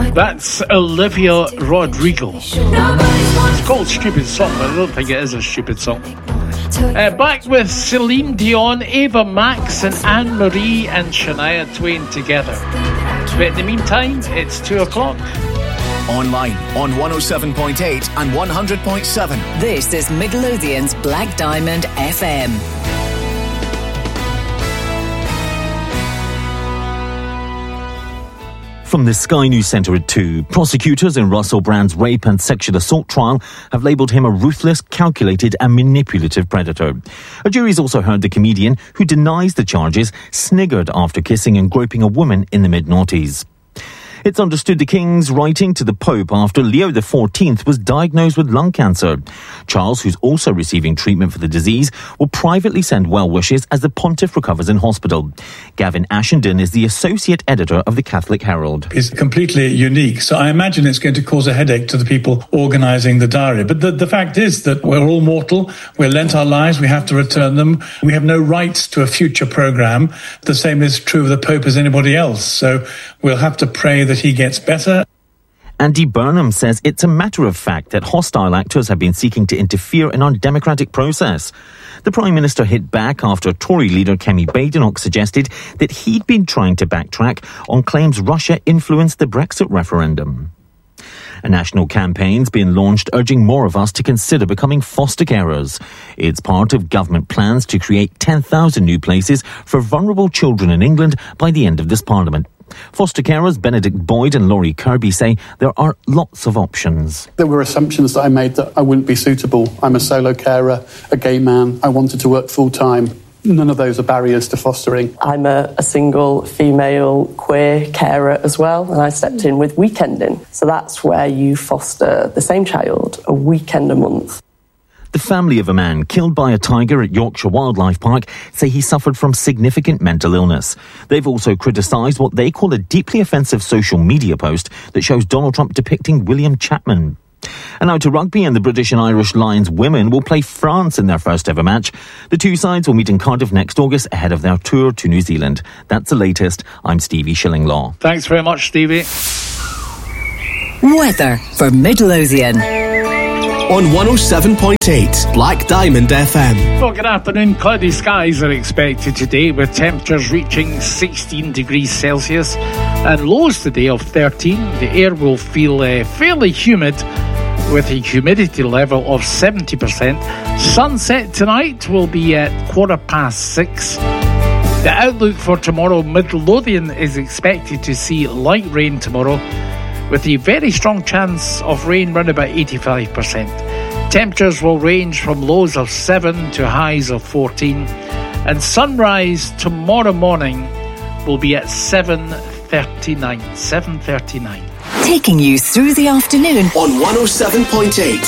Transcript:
That's Olivia Rodrigo. It's called Stupid Song, but I don't think it is a stupid song. Back with Celine Dion, Ava Max and Anne-Marie and Shania Twain together. But in the meantime, it's 2 o'clock. Online on 107.8 and 100.7. This is Midlothian's Black Diamond FM. From the Sky News Centre at 2, prosecutors in Russell Brand's rape and sexual assault trial have labelled him a ruthless, calculated and manipulative predator. A jury's also heard the comedian, who denies the charges, sniggered after kissing and groping a woman in the mid-noughties. It's understood the King's writing to the Pope after Leo XIV was diagnosed with lung cancer. Charles, who's also receiving treatment for the disease, will privately send well wishes as the Pontiff recovers in hospital. Gavin Ashenden is the associate editor of the Catholic Herald. It's completely unique, so I imagine it's going to cause a headache to the people organising the diary. But the fact is that we're all mortal, we're lent our lives, we have to return them. We have no rights to a future programme. The same is true of the Pope as anybody else, so we'll have to pray that he gets better. Andy Burnham says it's a matter of fact that hostile actors have been seeking to interfere in our democratic process. The Prime Minister hit back after Tory leader Kemi Badenoch suggested that he'd been trying to backtrack on claims Russia influenced the Brexit referendum. A national campaign's been launched urging more of us to consider becoming foster carers. It's part of government plans to create 10,000 new places for vulnerable children in England by the end of this Parliament. Foster carers Benedict Boyd and Laurie Kirby say there are lots of options. There were assumptions that I made that I wouldn't be suitable. I'm a solo carer, a gay man. I wanted to work full-time. None of those are barriers to fostering. I'm a single female queer carer as well, and I stepped in with weekending. So that's where you foster the same child a weekend a month. The family of a man killed by a tiger at Yorkshire Wildlife Park say he suffered from significant mental illness. They've also criticised what they call a deeply offensive social media post that shows Donald Trump depicting William Chapman. And now to rugby, and the British and Irish Lions women will play France in their first ever match. The two sides will meet in Cardiff next August ahead of their tour to New Zealand. That's the latest. I'm Stevie Shillinglaw. Thanks very much, Stevie. Weather for Midlothian. On 107.8 Black Diamond FM. Well, good afternoon. Cloudy skies are expected today with temperatures reaching 16 degrees Celsius and lows today of 13. The air will feel fairly humid with a humidity level of 70%. Sunset tonight will be at 6:15. The outlook for tomorrow, Midlothian is expected to see light rain tomorrow with a very strong chance of rain round about 85%. Temperatures will range from lows of 7 to highs of 14. And sunrise tomorrow morning will be at 7:39. Taking you through the afternoon on 107.8